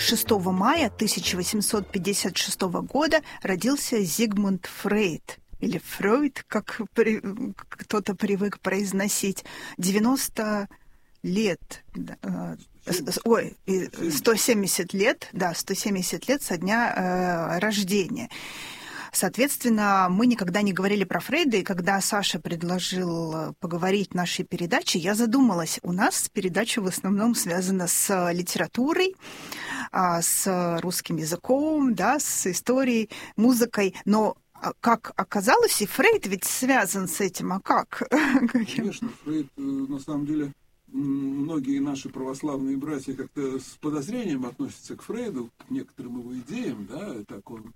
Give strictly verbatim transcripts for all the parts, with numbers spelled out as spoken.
шестого мая тысяча восемьсот пятьдесят шестого года родился Зигмунд Фрейд, или Фройд, как при, кто-то привык произносить. девяносто лет, ой, сто семьдесят лет, да, сто семьдесят лет со дня э, рождения. Соответственно, мы никогда не говорили про Фрейда, и когда Саша предложил поговорить в нашей передаче, я задумалась. У нас передача в основном связана с литературой, с русским языком, да, с историей, музыкой, но как оказалось, и Фрейд ведь связан с этим, а как? Конечно, Фрейд, на самом деле, многие наши православные братья как-то с подозрением относятся к Фрейду, к некоторым его идеям, да, так он...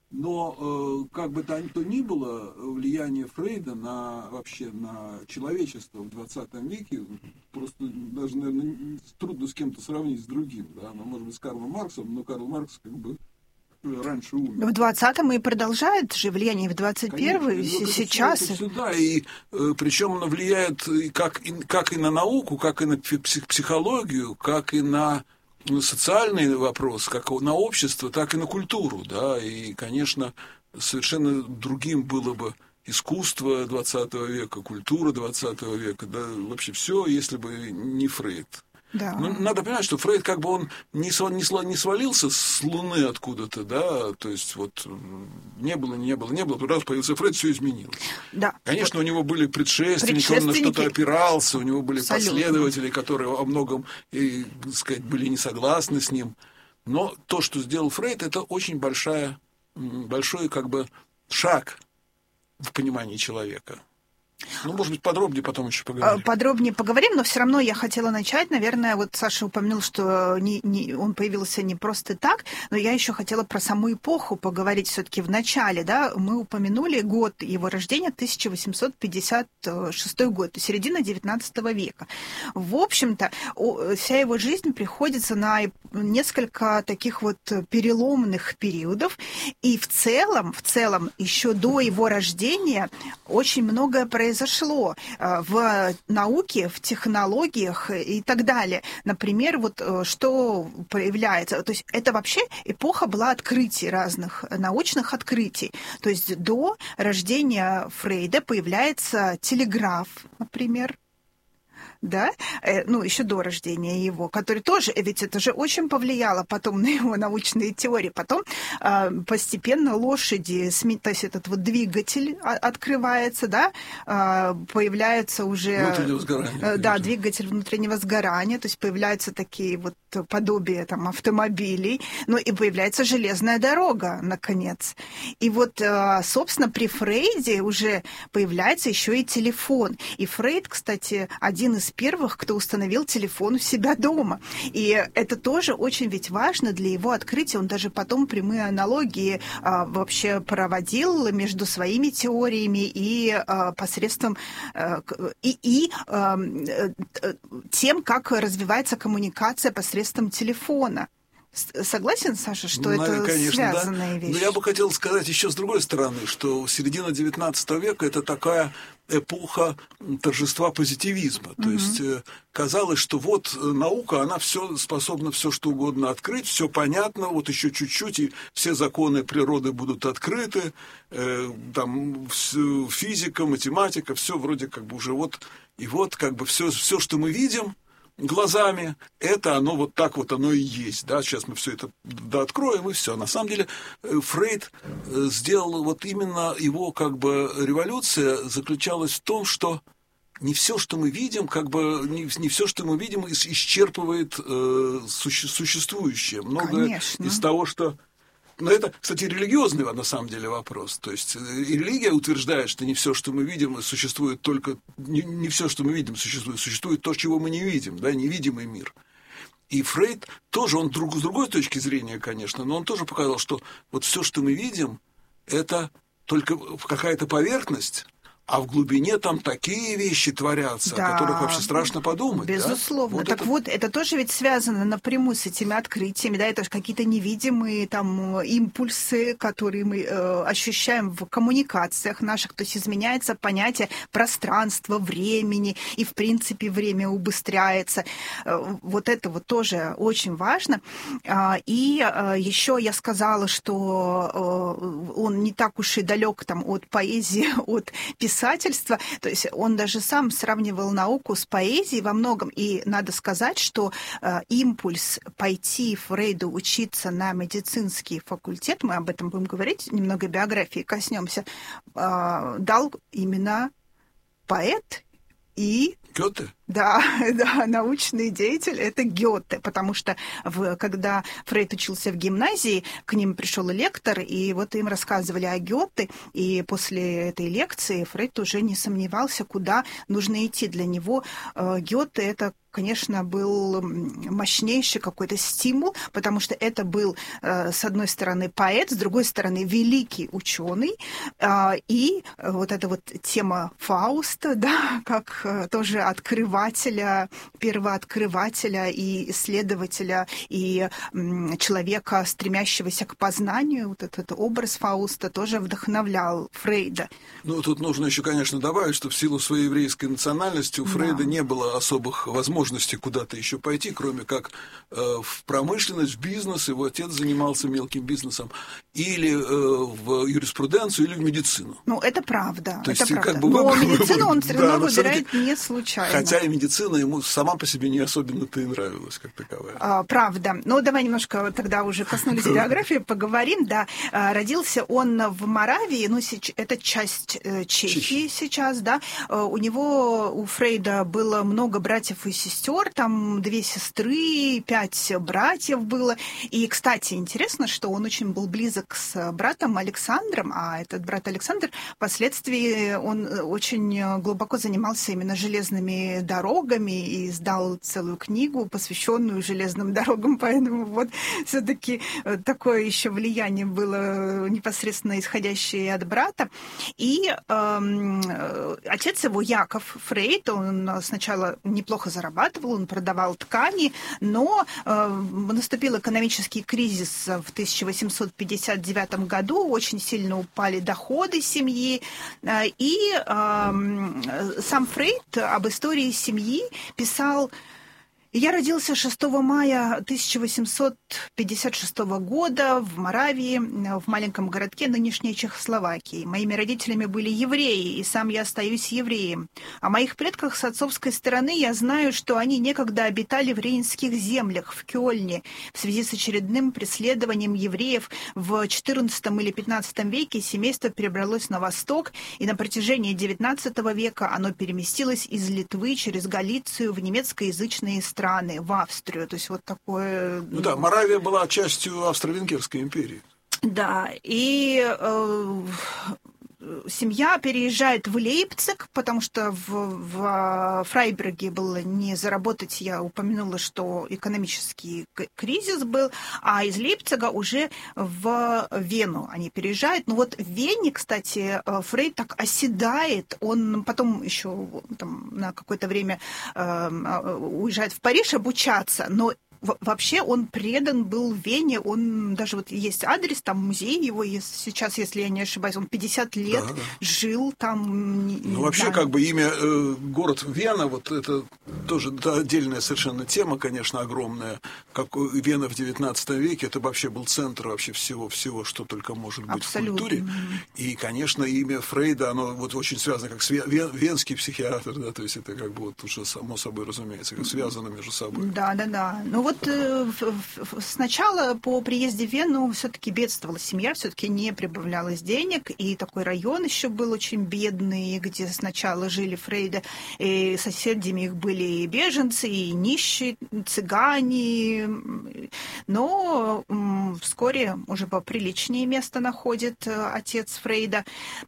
Но как бы то ни было, влияние Фрейда на, вообще на человечество в двадцатом веке просто даже, наверное, трудно с кем-то сравнить с другим. Да? Ну, может быть, с Карлом Марксом, но Карл Маркс как бы раньше умер. В двадцатом и продолжает же влияние в двадцать первом, и сейчас. Это сюда, и причем оно влияет как и, как и на науку, как и на психологию, как и на социальный вопрос, как на общество, так и на культуру, да, и, конечно, совершенно другим было бы искусство двадцатого века, культура двадцатого века, да, вообще все, если бы не Фрейд. Да. Ну, надо понимать, что Фрейд как бы он не, св... не свалился с Луны откуда-то, да, то есть вот не было, не было, не было, туда появился Фрейд, все изменилось. Да. Конечно, вот. У него были предшественники, предшественники, он на что-то опирался, у него были абсолютно. Последователи, которые во многом, и, так сказать, были не согласны с ним. Но то, что сделал Фрейд, это очень большая, большой как бы шаг в понимании человека. Ну, может быть, подробнее потом еще поговорим. Подробнее поговорим, но все равно я хотела начать. Наверное, вот Саша упомянул, что не, не, он появился не просто так, но я еще хотела про саму эпоху поговорить все-таки в начале. Да? Мы упомянули год его рождения, тысяча восемьсот пятьдесят шестой год, середина девятнадцатого века. В общем-то, вся его жизнь приходится на несколько таких вот переломных периодов, и в целом, в целом, еще до его рождения очень многое произошло. произошло в науке, в технологиях и так далее. Например, вот что появляется. То есть это вообще эпоха была открытий разных, научных открытий. То есть до рождения Фрейда появляется телеграф, например. Да, ну, еще до рождения его, который тоже, ведь это же очень повлияло потом на его научные теории. Потом э, постепенно лошади, то есть этот вот двигатель открывается, да, э, появляются уже... Внутреннего сгорания. Э, да, двигатель внутреннего сгорания, то есть появляются такие вот подобия там автомобилей, ну и появляется железная дорога, наконец. И вот, э, собственно, при Фрейде уже появляется еще и телефон. И Фрейд, кстати, один из первых, кто установил телефон у себя дома. И это тоже очень ведь важно для его открытия. Он даже потом прямые аналогии а, вообще проводил между своими теориями и а, посредством а, и, и а, тем, как развивается коммуникация посредством телефона. Согласен, Саша, что ну, это конечно, связанные да. вещи? Но я бы хотел сказать еще с другой стороны, что середина девятнадцатого века – это такая эпоха торжества позитивизма. Mm-hmm. То есть казалось, что вот наука, она все способна все что угодно открыть, все понятно, вот еще чуть-чуть, и все законы природы будут открыты, э, там физика, математика, все вроде как бы уже вот, и вот как бы все, все, что мы видим глазами, это оно вот так вот оно и есть. Да? Сейчас мы все это да, откроем, и все. На самом деле Фрейд сделал вот именно его как бы революция заключалась в том, что не все, что мы видим, как бы не, не все, что мы видим, исчерпывает э, суще, существующее. Многое Конечно. Из того, что... Но это, кстати, религиозный на самом деле вопрос. То есть и религия утверждает, что не все, что мы видим, существует только... Не, не все, что мы видим, существует. Существует то, чего мы не видим, да, невидимый мир. И Фрейд тоже, он друг, с другой точки зрения, конечно, но он тоже показал, что вот все, что мы видим, это только какая-то поверхность, а в глубине там такие вещи творятся, да, о которых вообще страшно подумать. Безусловно. Да? Вот так это... вот, это тоже ведь связано напрямую с этими открытиями, да, это же какие-то невидимые там импульсы, которые мы э, ощущаем в коммуникациях наших, то есть изменяется понятие пространства, времени, и в принципе время убыстряется. Э, вот это вот тоже очень важно. А, и э, еще я сказала, что э, он не так уж и далек там от поэзии, от писательства, то есть он даже сам сравнивал науку с поэзией во многом, и надо сказать, что э, импульс пойти Фрейду учиться на медицинский факультет, мы об этом будем говорить, немного биографии коснемся, э, дал именно поэт и... Гёте? Да, да, научный деятель – это Гёте, потому что в, когда Фрейд учился в гимназии, к ним пришел лектор, и вот им рассказывали о Гёте, и после этой лекции Фрейд уже не сомневался, куда нужно идти. Для него э, Гёте – это, конечно, был мощнейший какой-то стимул, потому что это был, э, с одной стороны, поэт, с другой стороны, великий ученый, э, и вот эта вот тема Фауста, да, как э, тоже открывателя, первооткрывателя и исследователя, и м, человека, стремящегося к познанию, вот этот образ Фауста тоже вдохновлял Фрейда. Ну, тут нужно еще, конечно, добавить, что в силу своей еврейской национальности у Фрейда да. не было особых возможностей куда-то еще пойти, кроме как э, в промышленность, в бизнес, его отец занимался мелким бизнесом, или э, в юриспруденцию, или в медицину. Ну, это правда, То это есть, правда. Как бы, но выбор, медицину он все равно да, выбирает не случайно. Хотя и медицина ему сама по себе не особенно-то и нравилась, как таковая. А, правда. Ну, давай немножко тогда уже коснулись биографии, поговорим. Да, родился он в Моравии, ну, это часть Чехии сейчас, да. У него, у Фрейда было много братьев и сестер, там две сестры, пять братьев было. И, кстати, интересно, что он очень был близок с братом Александром, а этот брат Александр впоследствии он очень глубоко занимался именно железными дорогами и издал целую книгу, посвященную железным дорогам, поэтому вот все-таки такое еще влияние было непосредственно исходящее от брата. И э, отец его, Яков Фрейд, он сначала неплохо зарабатывал, он продавал ткани, но э, наступил экономический кризис в тысяча восемьсот пятьдесят девятом году, очень сильно упали доходы семьи, э, и э, сам Фрейд об истории семьи писал: «Я родился шестого мая тысяча восемьсот пятьдесят шестого года в Моравии, в маленьком городке нынешней Чехословакии. Моими родителями были евреи, и сам я остаюсь евреем. О моих предках с отцовской стороны я знаю, что они некогда обитали в рейнских землях, в Кёльне. В связи с очередным преследованием евреев в четырнадцатом или пятнадцатом веке семейство перебралось на восток, и на протяжении девятнадцатого века оно переместилось из Литвы через Галицию в немецкоязычные страны. страны, в Австрию, то есть вот такое... Ну да, Моравия была частью Австро-Венгерской империи. Да, и э, семья переезжает в Лейпциг, потому что в, в Фрайбурге было не заработать, я упомянула, что экономический кризис был, а из Лейпцига уже в Вену они переезжают. Ну вот в Вене, кстати, Фрейд так оседает, он потом еще там, на какое-то время э, уезжает в Париж обучаться, но вообще он предан был Вене, он даже вот есть адрес, там музей его есть сейчас, если я не ошибаюсь, он пятьдесят лет да, да. жил там. Ну вообще да. как бы имя, э, город Вена, вот это тоже да, отдельная совершенно тема, конечно, огромная, как Вена в девятнадцатом веке, это вообще был центр вообще всего-всего, что только может быть Абсолютно. В культуре. И, конечно, имя Фрейда, оно вот очень связано как с вен, венский психиатр, да, то есть это как бы вот уже само собой разумеется, как связано между собой. Да, да, да. Ну вот сначала по приезде в Вену все-таки бедствовала семья, все-таки не прибавлялось денег, и такой район еще был очень бедный, где сначала жили Фрейда, и соседями их были и беженцы, и нищие, цыгане, но вскоре уже поприличнее место находит отец Фрейда.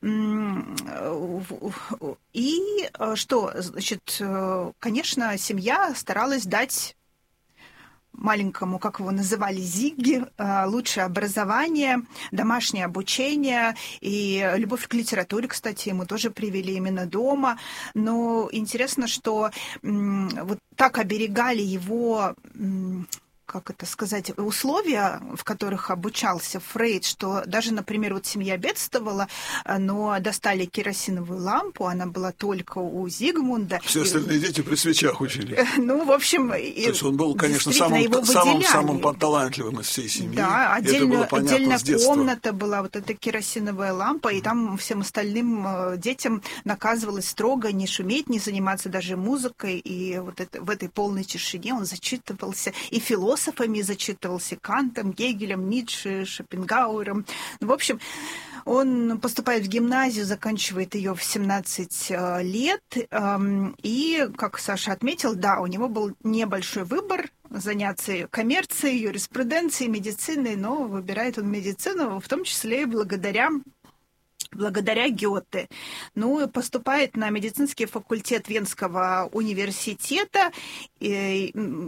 И что, значит, конечно, семья старалась дать маленькому, как его называли, Зигги, лучшее образование, домашнее обучение и любовь к литературе, кстати, ему тоже привели именно дома. Но интересно, что вот так оберегали его, как это сказать, условия, в которых обучался Фрейд, что даже, например, вот семья бедствовала, но достали керосиновую лампу, она была только у Зигмунда. Все остальные и... дети при свечах учили. Ну, в общем... То есть он был, конечно, самым, самым, самым талантливым из всей семьи. Да, отдельно, отдельная комната была, вот эта керосиновая лампа, и там всем остальным детям наказывалось строго не шуметь, не заниматься даже музыкой, и вот это, в этой полной тишине он зачитывался, и философ философами зачитывался, Кантом, Гегелем, Ницше, Шопенгауэром. В общем, он поступает в гимназию, заканчивает ее в семнадцать лет. И, как Саша отметил, да, у него был небольшой выбор заняться коммерцией, юриспруденцией, медициной, но выбирает он медицину, в том числе и благодаря благодаря Гёте. Ну, поступает на медицинский факультет Венского университета. И,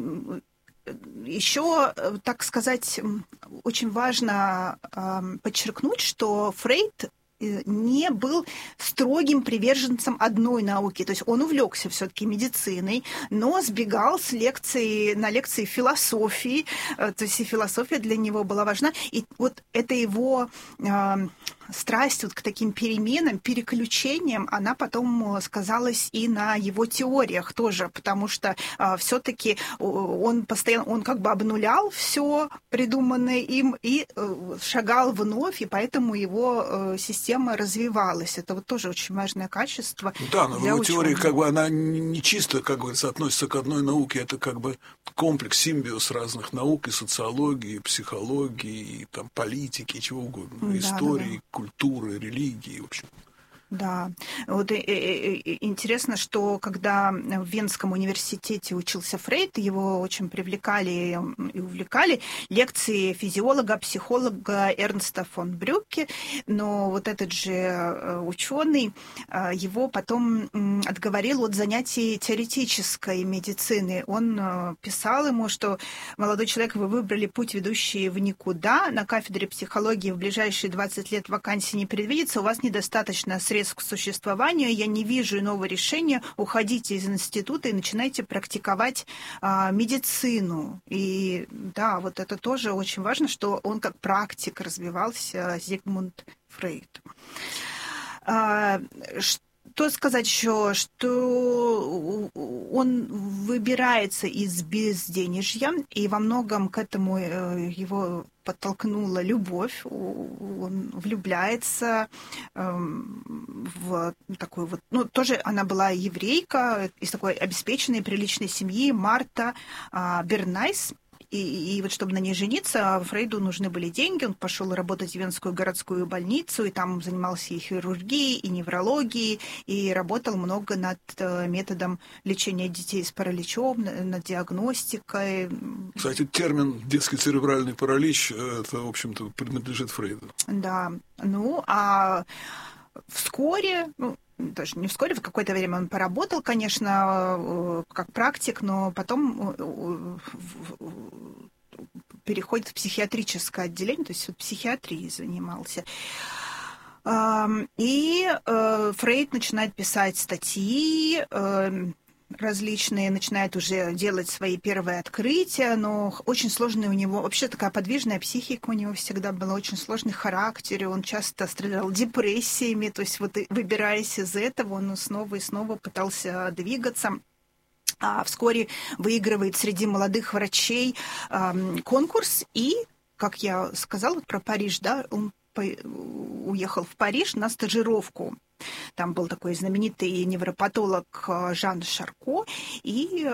еще, так сказать, очень важно подчеркнуть, что Фрейд не был строгим приверженцем одной науки. То есть он увлекся все-таки медициной, но сбегал с лекции, на лекции философии. То есть и философия для него была важна. И вот это его страсть вот к таким переменам, переключениям, она потом сказалась и на его теориях тоже, потому что а, все-таки он постоянно, он как бы обнулял все придуманное им и э, шагал вновь, и поэтому его э, система развивалась. Это вот тоже очень важное качество. Да, но его теория, как бы, она не чисто, как говорится, относится к одной науке, это как бы комплекс, симбиоз разных наук, и социологии, и психологии, и там политики, и чего угодно, да, истории, да, да. Культуры, религии, в общем. Да, вот и, и, и, интересно, что когда в Венском университете учился Фрейд, его очень привлекали и увлекали лекции физиолога, психолога Эрнста фон Брюгге, но вот этот же ученый его потом отговорил от занятий теоретической медицины. Он писал ему, что молодой человек, вы выбрали путь, ведущий в никуда, на кафедре психологии в ближайшие двадцать лет вакансий не предвидится, у вас недостаточно средств к существованию, я не вижу иного решения, уходите из института и начинайте практиковать а, медицину. И да, вот это тоже очень важно, что он как практик развивался, Зигмунд Фрейд. А, Что сказать еще, что он выбирается из безденежья, и во многом к этому его подтолкнула любовь. Он влюбляется в такую вот... Ну, тоже она была еврейка из такой обеспеченной, приличной семьи, Марта Бернайс. И, и вот чтобы на ней жениться, Фрейду нужны были деньги. Он пошел работать в Венскую городскую больницу, и там занимался и хирургией, и неврологией, и работал много над методом лечения детей с параличом, над диагностикой. Кстати, термин «детский церебральный паралич» это, в общем-то, принадлежит Фрейду. Да. Ну, а вскоре... Ну, даже не вскоре, в какое-то время он поработал, конечно, как практик, но потом переходит в психиатрическое отделение, то есть психиатрией занимался. И Фрейд начинает писать статьи различные, начинает уже делать свои первые открытия, но очень сложный у него, вообще такая подвижная психика у него всегда была, очень сложный характер, он часто страдал депрессиями, то есть вот выбираясь из этого, он снова и снова пытался двигаться. А вскоре выигрывает среди молодых врачей э, конкурс, и, как я сказала вот про Париж, да, он по- уехал в Париж на стажировку. Там был такой знаменитый невропатолог Жан Шарко, и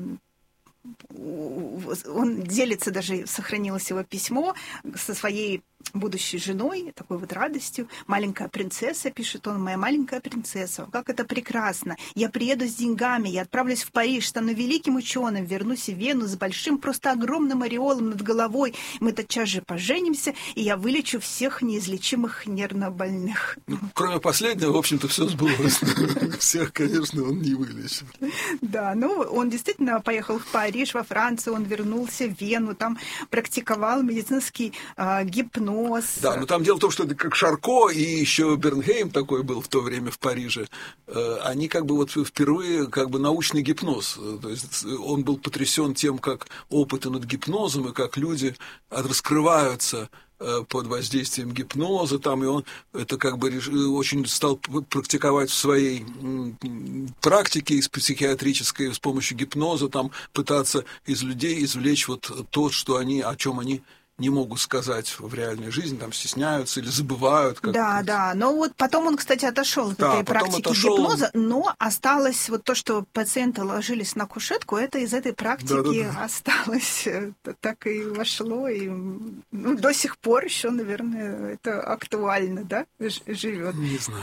он делится, даже сохранилось его письмо со своей будущей женой, такой вот радостью. Маленькая принцесса, пишет он, моя маленькая принцесса, как это прекрасно. Я приеду с деньгами, я отправлюсь в Париж, стану великим ученым, вернусь в Вену с большим, просто огромным ореолом над головой. Мы тотчас же поженимся, и я вылечу всех неизлечимых нервнобольных. Ну, кроме последнего, в общем-то, все сбылось. Всех, конечно, он не вылечит. Да, ну, он действительно поехал в Париж, во Францию, он вернулся в Вену, там практиковал медицинский э, гипноз. Да, но там дело в том, что это как Шарко и еще Бернхейм такой был в то время в Париже. Э, они как бы вот впервые как бы научный гипноз. То есть он был потрясен тем, как опыты над гипнозом и как люди раскрываются под воздействием гипноза, там, и он это как бы очень стал практиковать в своей практике психиатрической с помощью гипноза, там, пытаться из людей извлечь вот то, что они, о чем они не могут сказать в реальной жизни, там стесняются или забывают. Как да, да. Но вот потом он, кстати, отошел от да, этой практики отошел... гипноза, но осталось вот то, что пациенты ложились на кушетку, это из этой практики да, да, да. осталось, так и вошло, и ну, до сих пор еще, наверное, это актуально, да, живет. Не знаю.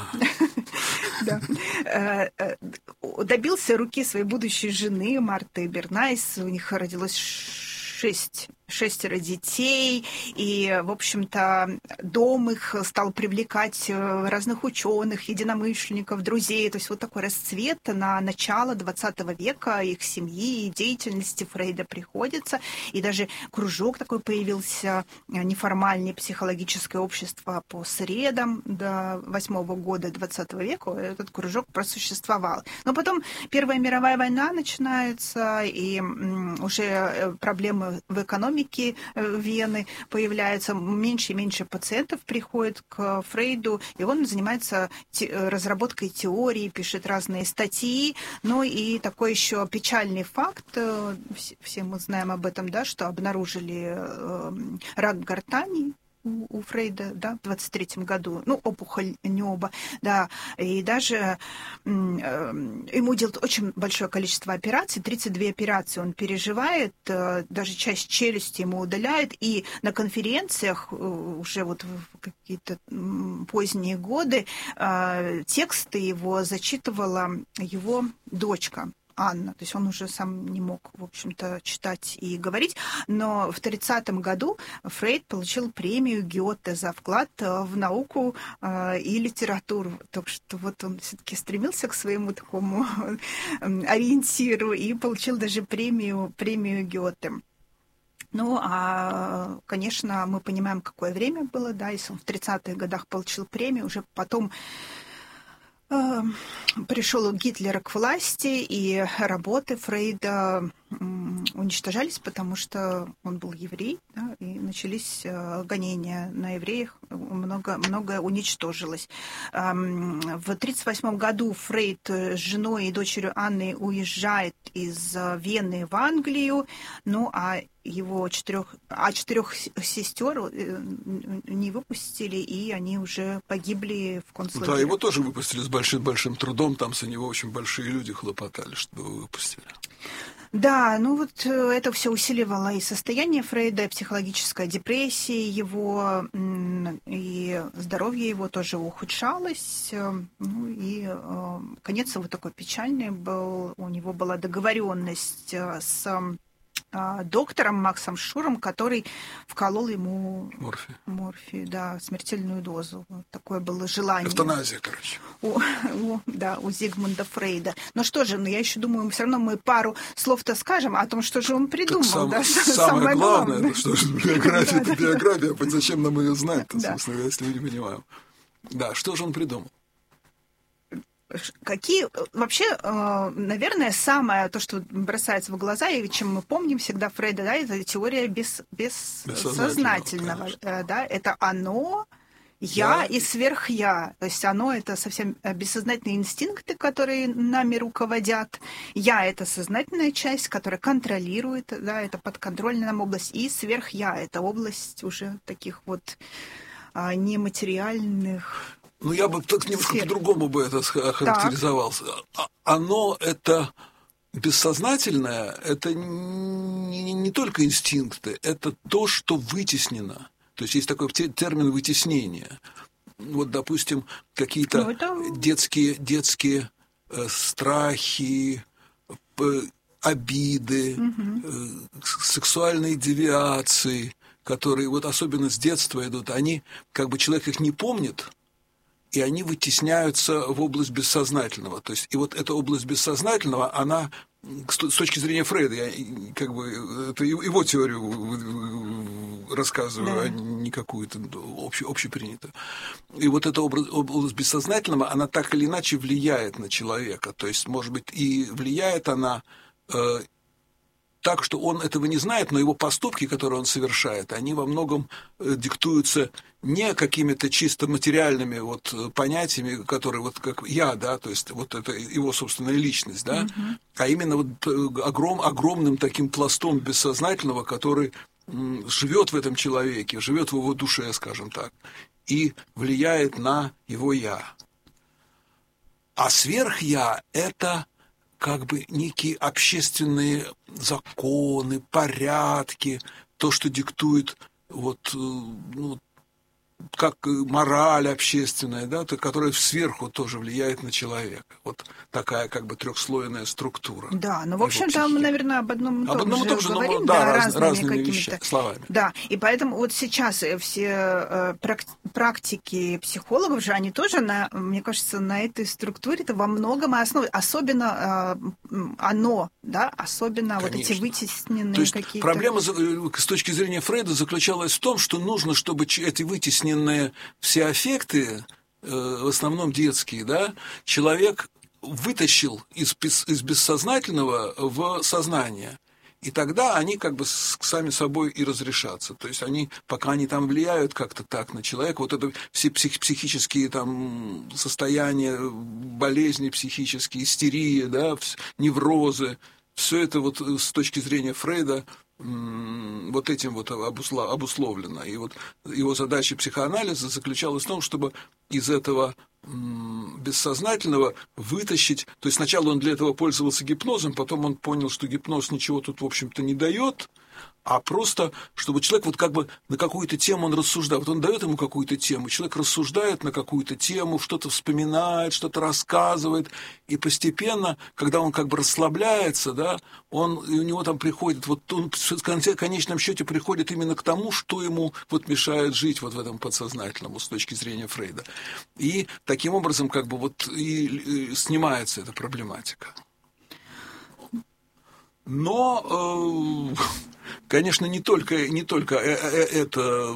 Добился руки своей будущей жены Марты Бернайс, у них родилось шесть шестеро детей, и, в общем-то, дом их стал привлекать разных ученых, единомышленников, друзей. То есть вот такой расцвет на начало двадцатого века их семьи и деятельности Фрейда приходится. И даже кружок такой появился, неформальное психологическое общество по средам до восьмого года двадцатого века. Этот кружок просуществовал. Но потом Первая мировая война начинается, и уже проблемы в экономике Вены появляются, меньше и меньше пациентов приходит к Фрейду, и он занимается те, разработкой теории, пишет разные статьи. Ну и такой еще печальный факт, все мы знаем об этом, да, что обнаружили рак гортани у Фрейда, да, в двадцать третьем году, ну, опухоль неба, да, и даже э, ему делают очень большое количество операций, тридцать две операции он переживает, э, даже часть челюсти ему удаляет, и на конференциях э, уже вот в какие-то поздние годы э, тексты его зачитывала его дочка Анна, то есть он уже сам не мог, в общем-то, читать и говорить, но в тридцатом году Фрейд получил премию Гёте за вклад в науку э, и литературу, так что вот он все-таки стремился к своему такому ориентиру и получил даже премию, премию Гёте. Ну, а, конечно, мы понимаем, какое время было, да, если он в тридцатых годах получил премию, уже потом пришел Гитлер к власти, и работы Фрейда уничтожались, потому что он был еврей, да, и начались гонения на евреев, много, многое уничтожилось. В тридцать восьмом году Фрейд с женой и дочерью Анной уезжает из Вены в Англию, ну, а его четырех, а четырех сестер не выпустили, и они уже погибли в концлагере. Да, его тоже выпустили с большим-большим трудом, там за него очень большие люди хлопотали, чтобы его выпустили. Да, ну вот это все усиливало и состояние Фрейда, и психологическая депрессия его, и здоровье его тоже ухудшалось. Ну и конец его такой печальный был. У него была договоренность с доктором Максом Шуром, который вколол ему морфий, морфий, да, смертельную дозу. Вот такое было желание. Эвтаназия, короче. У, у, да, у Зигмунда Фрейда. Но что же, ну, я еще думаю, все равно мы пару слов-то скажем о том, что же он придумал. Сам, да, самое, самое главное, главное, это что же биография, это биография, зачем нам ее знать-то, собственно, если мы не понимаем. Да, что же он придумал? Какие вообще, наверное, самое то, что бросается в глаза, и чем мы помним всегда Фрейда, да, это теория без, бессознательного, да, это оно, я, я и сверхя. То есть оно — это совсем бессознательные инстинкты, которые нами руководят. Я — это сознательная часть, которая контролирует, да, это подконтрольная нам область. И сверхя — это область уже таких вот нематериальных. Ну, я бы так немножко по-другому бы это охарактеризовал. Так. Оно — это бессознательное, это не, не только инстинкты, это то, что вытеснено То есть есть такой термин вытеснения. Вот, допустим, какие-то ну, это... детские, детские э, страхи, э, обиды, угу. э, сексуальные девиации, которые вот особенно с детства идут, они, как бы человек их не помнит, и они вытесняются в область бессознательного. То есть, и вот эта область бессознательного, она, с точки зрения Фрейда, я как бы это его теорию рассказываю, да. а не какую-то обще, общепринятую. И вот эта область, область бессознательного, она так или иначе влияет на человека. То есть, может быть, и влияет она э, так, что он этого не знает, но его поступки, которые он совершает, они во многом диктуются не какими-то чисто материальными вот понятиями, которые вот как я, да, то есть вот это его собственная личность, да, mm-hmm. а именно вот огром, огромным таким пластом бессознательного, который живет в этом человеке, живет в его душе, скажем так, и влияет на его я. А сверх-я – это как бы некие общественные законы, порядки, то, что диктует вот, ну, как мораль общественная, да, которая сверху тоже влияет на человека. Вот такая как бы трехслойная структура. Да, ну, в общем-то, мы, наверное, об одном и об том же тоже, говорим, но, да, да, разными, разными какими-то вещами, словами. Да, и поэтому вот сейчас все практики психологов же, они тоже, на, мне кажется, на этой структуре-то во многом и основе, особенно оно, да, особенно Конечно. Вот эти вытесненные То есть какие-то... Проблема с точки зрения Фрейда заключалась в том, что нужно, чтобы эти вытесненные все аффекты, в основном детские, да, человек вытащил из, из бессознательного в сознание. И тогда они как бы сами собой и разрешатся. То есть они, пока они там влияют как-то так на человека, вот это все псих, психические там состояния, болезни психические, истерии, да, неврозы, все это вот с точки зрения Фрейда вот этим вот обусловлено. И вот его задача психоанализа заключалась в том, чтобы из этого бессознательного вытащить... То есть сначала он для этого пользовался гипнозом, потом он понял, что гипноз ничего тут, в общем-то, не дает, а просто, чтобы человек вот как бы на какую-то тему он рассуждает. Вот он дает ему какую-то тему, человек рассуждает на какую-то тему, что-то вспоминает, что-то рассказывает, и постепенно, когда он как бы расслабляется, да, он, и у него там приходит, вот он в конечном счете приходит именно к тому, что ему вот мешает жить вот в этом подсознательном, с точки зрения Фрейда. И таким образом как бы вот и, и снимается эта проблематика. Но... Э- Конечно, не только, не только это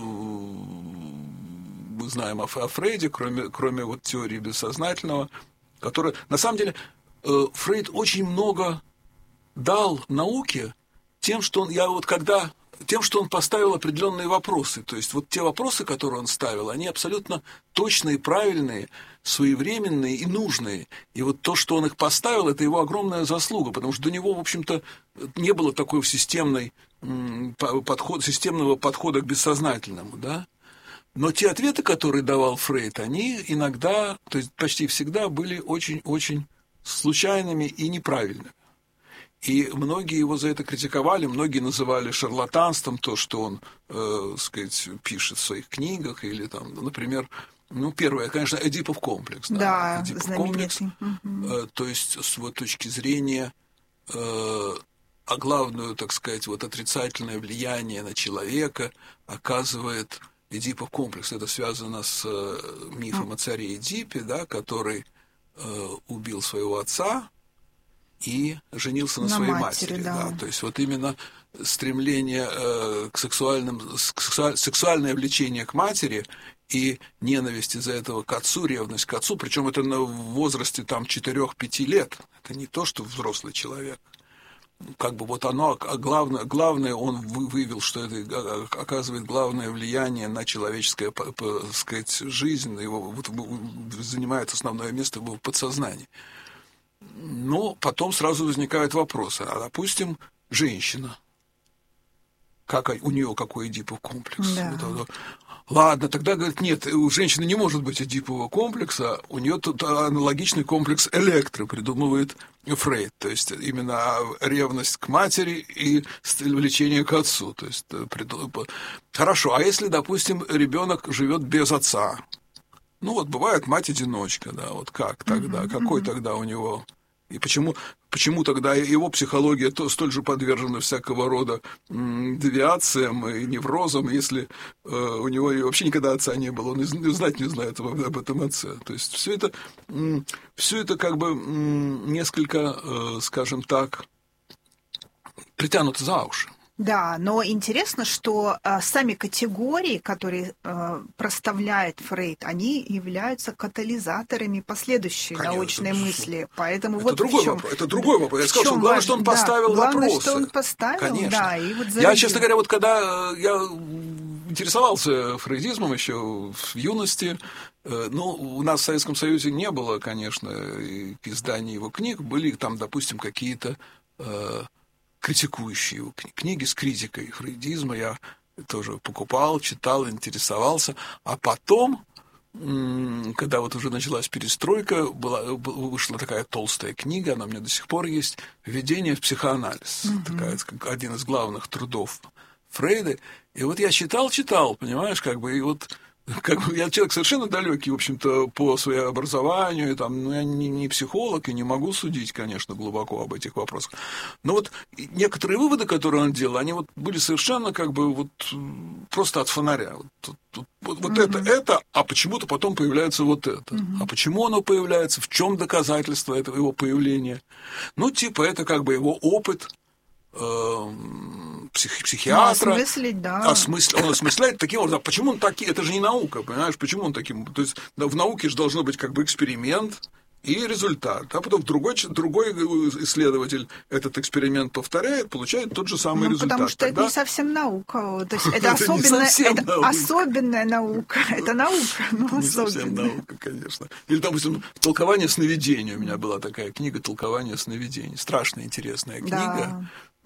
мы знаем о Фрейде, кроме, кроме вот теории бессознательного, которая... На самом деле, Фрейд очень много дал науке тем, что он... Я вот когда... Тем, что он поставил определенные вопросы. То есть вот те вопросы, которые он ставил, они абсолютно точные, правильные, своевременные и нужные. И вот то, что он их поставил, это его огромная заслуга, потому что до него, в общем-то, не было такой системной, подход, системного подхода к бессознательному, да? Но те ответы, которые давал Фрейд, они иногда, то есть почти всегда были очень-очень случайными и неправильными. И многие его за это критиковали, многие называли шарлатанством то, что он, э, сказать, пишет в своих книгах, или там, например, ну, первое, конечно, Эдипов комплекс. Да, да Эдипов комплекс, э, то есть с его точки зрения, э, а главную, так сказать, вот отрицательное влияние на человека оказывает Эдипов комплекс. Это связано с э, мифом о царе Эдипе, да, который э, убил своего отца и женился на, на своей матери. матери да. Да. То есть вот именно стремление э, к сексуальным, сексуаль, сексуальное влечение к матери и ненависть из-за этого к отцу, ревность к отцу, причем это на возрасте там четырех-пяти лет. Это не то, что взрослый человек. Как бы вот оно, главное, главное он выявил, что это оказывает главное влияние на человеческую, так сказать, жизнь, его вот, занимает основное место в подсознании. Но потом сразу возникают вопросы. А, допустим, женщина. Как у нее какой Эдипов комплекс? Да. Ладно, тогда, говорит, нет, у женщины не может быть эдипового комплекса, у нее тут аналогичный комплекс Электры придумывает Фрейд, то есть именно ревность к матери и влечение к отцу. То есть, хорошо, а если, допустим, ребенок живет без отца? Ну вот бывает мать-одиночка, да, вот как тогда, mm-hmm. какой тогда у него... И почему, почему тогда его психология то, столь же подвержена всякого рода м, девиациям и неврозам, если э, у него вообще никогда отца не было, он и знать не знает об, об этом отце. То есть все это, м, все это как бы м, несколько, э, скажем так, притянуто за уши. Да, но интересно, что а, сами категории, которые а, проставляет Фрейд, они являются катализаторами последующей Конечно, научной мысли. Поэтому это вот другой в чем, вопрос. Это другой вопрос. Я сказал, что главное, что он да, поставил главное, вопросы. что он поставил, Конечно. Да, и вот я, честно говоря, вот когда я интересовался фрейдизмом еще в юности, ну, у нас в Советском Союзе не было, конечно, изданий его книг, были там, допустим, какие-то критикующие его книги с критикой фрейдизма, я тоже покупал, читал, интересовался, а потом, когда вот уже началась перестройка, была, вышла такая толстая книга, она у меня до сих пор есть, «Введение в психоанализ», mm-hmm. такая, один из главных трудов Фрейда, и вот я читал-читал, понимаешь, как бы, и вот как бы я человек совершенно далекий, в общем-то, по своему образованию, и там, ну, я не, не психолог и не могу судить, конечно, глубоко об этих вопросах. Но вот некоторые выводы, которые он делал, они вот были совершенно как бы вот просто от фонаря. Вот, вот, вот, вот mm-hmm. это, это, а почему-то потом появляется вот это. Mm-hmm. А почему оно появляется, в чем доказательство этого его появления? Ну, типа, это как бы его опыт, псих, психиатра. Ну, осмыслить, да. Осмысл, он осмысляет таким образом. Почему он такие? Это же не наука, понимаешь? Почему он таким? То есть в науке же должно быть как бы эксперимент и результат. А потом другой, другой исследователь этот эксперимент повторяет, получает тот же самый ну, результат. Потому что Тогда... это не совсем наука. То есть это, особенная, это наука. особенная наука. Это наука, но не совсем наука, конечно. Или, допустим, «Толкование сновидений». У меня была такая книга «Толкование сновидений». Страшно интересная книга. Да.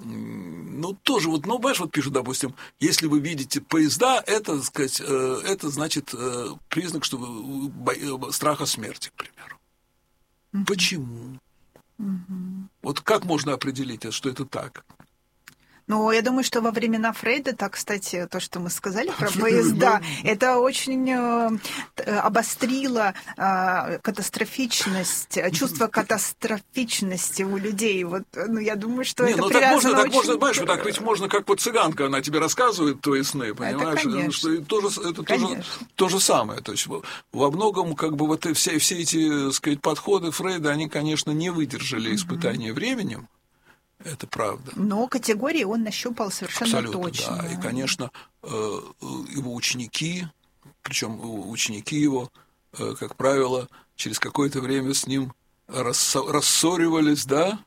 Ну, тоже вот, ну, понимаешь, вот пишут, допустим, если вы видите поезда, это, так сказать, это значит признак, что вы бо... страха смерти, к примеру. Mm-hmm. Почему? Mm-hmm. Вот как можно определить, что это так? Ну, я думаю, что во времена Фрейда, так, кстати, то, что мы сказали про поезда, это очень обострило катастрофичность, чувство катастрофичности у людей. Вот, ну, я думаю, что Не, это ну, привязано так можно, очень... так можно, знаешь, вот так ведь можно, как вот цыганка, она тебе рассказывает твои сны, понимаешь? Это, конечно. Что это тоже, это тоже то же самое. То есть во многом, как бы, вот все, все эти, так сказать, подходы Фрейда, они, конечно, не выдержали испытания mm-hmm. временем. Это правда. Но категории он нащупал совершенно Абсолютно, точно. Да. И, конечно, его ученики, причем ученики его, как правило, через какое-то время с ним рассоривались, да,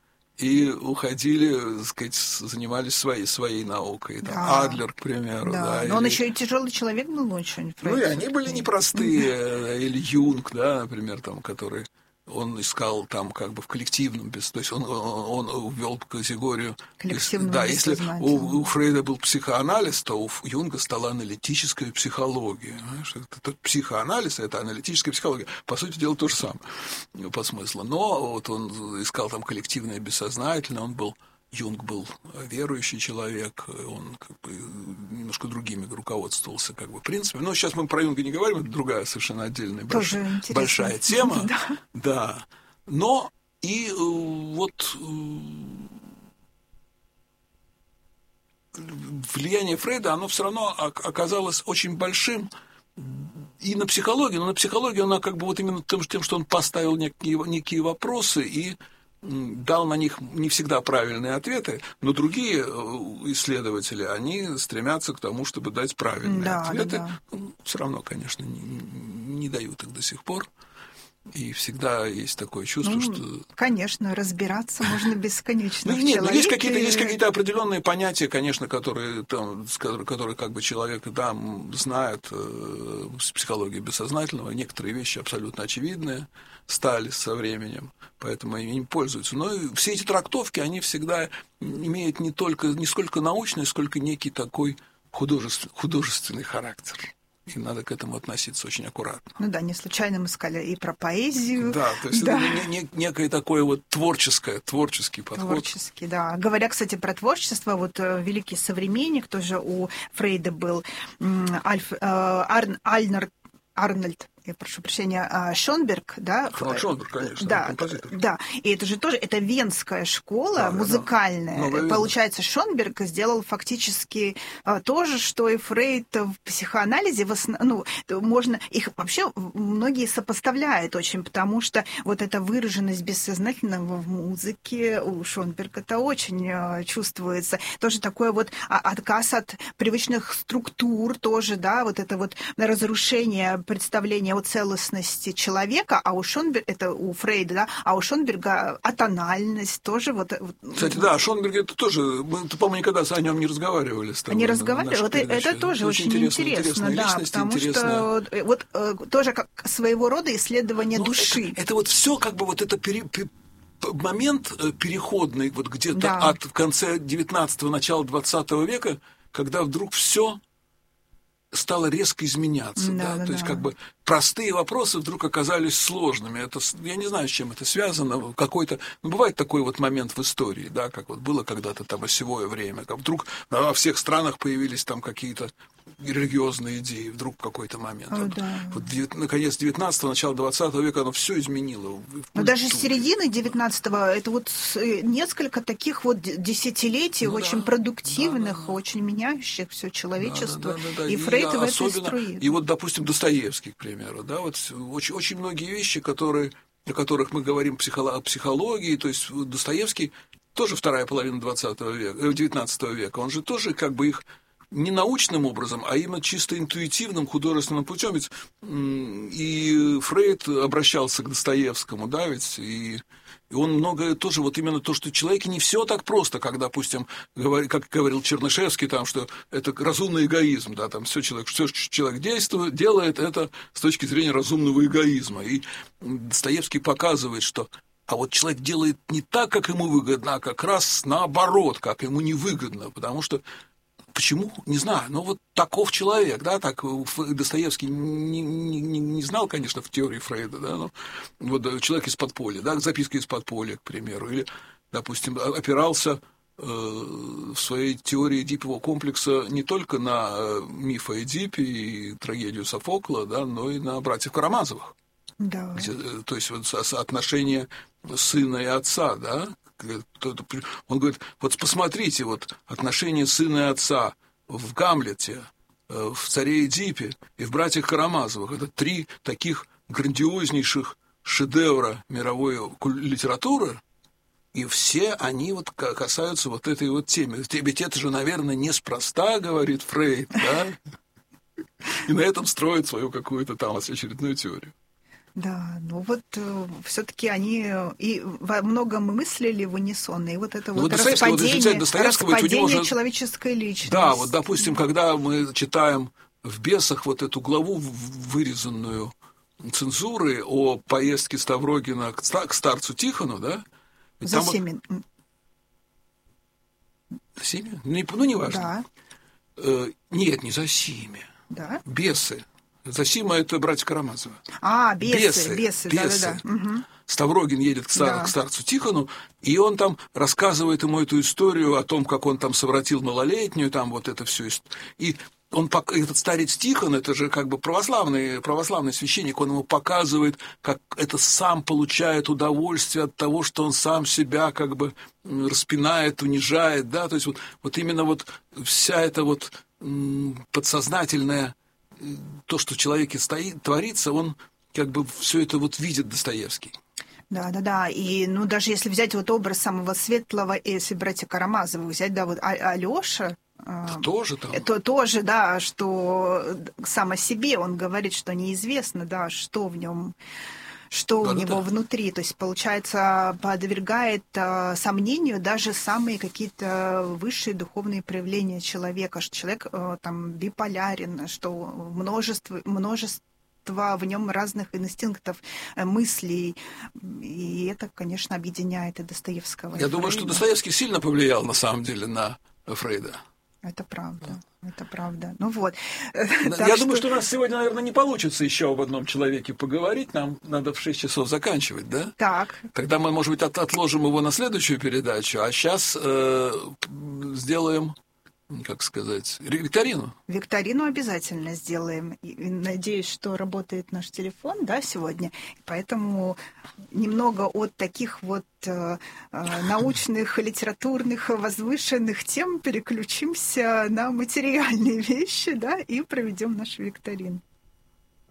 и уходили, так сказать, занимались своей, своей наукой. Там, да. Адлер, к примеру. Да. Да, но или... он еще и тяжелый человек был очень. Ну, и они были непростые. Или Юнг, да, например, там, который... Он искал там как бы в коллективном, то есть он, он, он ввел категорию. Да, если у, у Фрейда был психоанализ, то у Юнга стала аналитическая психология. Знаешь, это, это психоанализ, это аналитическая психология. По сути дела, то же самое по смыслу. Но вот он искал там коллективное бессознательное, он был... Юнг был верующий человек, он как бы немножко другими руководствовался как бы принципами. Но сейчас мы про Юнга не говорим, это другая совершенно отдельная большая, большая тема. Да. да. Но и вот влияние Фрейда, оно все равно оказалось очень большим и на психологию, но на психологию она как бы вот именно тем, что он поставил некие, некие вопросы и дал на них не всегда правильные ответы, но другие исследователи, они стремятся к тому, чтобы дать правильные да, ответы. Да, да. Все равно, конечно, не, не дают их до сих пор. И всегда есть такое чувство, ну, что... Конечно, разбираться можно бесконечно. Ну, нет, но есть какие-то, есть какие-то определенные понятия, конечно, которые, там, которые как бы человек да, знает э, с психологией бессознательного. Некоторые вещи абсолютно очевидные стали со временем, поэтому они им пользуются. Но все эти трактовки, они всегда имеют не только, не сколько научный, сколько некий такой художественный, художественный характер. И надо к этому относиться очень аккуратно. Ну да, не случайно мы сказали и про поэзию. Да, то есть да. это не, не, некое такое вот творческое, творческий подход. Творческий, да. Говоря, кстати, про творчество, вот великий современник, тоже у Фрейда был Альф, Арн, Альнер, Арнольд, я прошу прощения, Шонберг, да? Франк Шонберг, конечно, да, композитор. Да, и это же тоже, это венская школа, да, музыкальная. Да, да. Получается, Шонберг сделал фактически то же, что и Фрейд в психоанализе. В основном, ну, можно, их вообще многие сопоставляют очень, потому что вот эта выраженность бессознательного в музыке у Шонберга это очень чувствуется. Тоже такой вот отказ от привычных структур, тоже, да, вот это вот разрушение представления о целостности человека, а у Шонберга, это у Фрейда, да, а у Шонберга атональность тоже вот... Кстати, да, Шонберг это тоже, мы, по-моему, никогда о нем не разговаривали с тобой. Не разговаривали, вот это тоже очень, очень интересно, интересно да, личность, потому интересная. Что вот тоже как своего рода исследование ну, души. Это, это вот все как бы вот это пере, пере, момент переходный, вот где-то да. от в конце девятнадцатого, начала двадцатого века, когда вдруг все стало резко изменяться, да, да? Да, то да. есть как бы простые вопросы вдруг оказались сложными. Это, я не знаю, с чем это связано. Какой-то, ну, бывает такой вот момент в истории, да, как вот было когда-то там осевое время, как вдруг во всех странах появились там какие-то религиозные идеи вдруг в какой-то момент. О, вот, да. вот наконец девятнадцатого, начало двадцатого века оно все изменило. Но даже с середины девятнадцатого это вот несколько таких вот десятилетий ну, очень да, продуктивных, да, да, да. очень меняющих все человечество. Да, да, да, да, и и Фрейд и в этой особенно, струе. И вот, допустим, Достоевский, к примеру, да, вот очень, очень многие вещи, которые, о которых мы говорим о психологии, то есть Достоевский тоже вторая половина двадцатого века, девятнадцатого века, он же тоже как бы их не научным образом, а именно чисто интуитивным художественным путем. Ведь и Фрейд обращался к Достоевскому, да, ведь и, и он многое тоже вот именно то, что в человеке не все так просто, как, допустим, говор, как говорил Чернышевский, там, что это разумный эгоизм, да, там все человек, все, что человек действует, делает, это с точки зрения разумного эгоизма. И Достоевский показывает, что а вот человек делает не так, как ему выгодно, а как раз наоборот, как ему невыгодно, потому что почему? Не знаю. Но вот таков человек, да, так Достоевский не, не, не знал, конечно, в теории Фрейда, да, но вот человек из подполья, да, записки из подполья, к примеру, или, допустим, опирался э, в своей теории Эдипового комплекса не только на миф о Эдипе и трагедию Софокла, да, но и на братьев Карамазовых. Да. Где, то есть вот соотношение сына и отца, да. Он говорит, вот посмотрите, вот отношения сына и отца в «Гамлете», в «Царе Эдипе» и в «Братьях Карамазовых». Это три таких грандиознейших шедевра мировой литературы, и все они вот касаются вот этой вот темы. Ведь это же, наверное, неспроста, говорит Фрейд, да? И на этом строит свою какую-то там очередную теорию. Да, ну вот э, все-таки они и во многом мыслили в унисон, и вот это ну, вот распадение, вот, распадение уже... человеческой личности. Да, вот, допустим, когда мы читаем в «Бесах» вот эту главу, вырезанную цензурой, о поездке Ставрогина к старцу Тихону, да? За там семя. Вот... За семя? Ну, неважно. Да. Э, нет, не за семя. Да. «Бесы». Зосима – это братья Карамазовы. А, бесы, бесы, да-да-да. Угу. Ставрогин едет к, стар, да. к старцу Тихону, и он там рассказывает ему эту историю о том, как он там совратил малолетнюю, там вот это все. И он, этот старец Тихон, это же как бы православный, православный священник, он ему показывает, как это сам получает удовольствие от того, что он сам себя как бы распинает, унижает, да, то есть вот, вот именно вот вся эта вот подсознательная то, что в человеке стоит, творится, он как бы все это вот видит, Достоевский. Да, да, да. И ну даже если взять вот образ самого светлого, если братья Карамазовы взять, да, вот Алёша, тоже там. То тоже, да, что сам о себе он говорит, что неизвестно, да, что в нем. Что да, у него да. внутри, то есть, получается, подвергает э, сомнению даже самые какие-то высшие духовные проявления человека, что человек э, там биполярен, что множество, множество в нем разных инстинктов, э, мыслей, и это, конечно, объединяет и Достоевского. Я и думаю, Фрейда. Что Достоевский сильно повлиял, на самом деле, на Фрейда. Это правда. Это правда. Ну вот. Я так думаю, что... что у нас сегодня, наверное, не получится еще об одном человеке поговорить. Нам надо в шесть часов заканчивать, да? Так. Тогда мы, может быть, от, отложим его на следующую передачу, а сейчас э, сделаем, как сказать, викторину. Викторину обязательно сделаем. И надеюсь, что работает наш телефон, да, сегодня. Поэтому немного от таких вот э, научных, литературных, возвышенных тем переключимся на материальные вещи, да, и проведем нашу викторину.